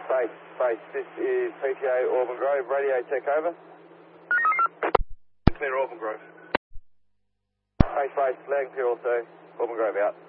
Base, this is PTA Auburn Grove, radio check over. Clear Auburn Grove. Base, loud and clear also, Auburn Grove out.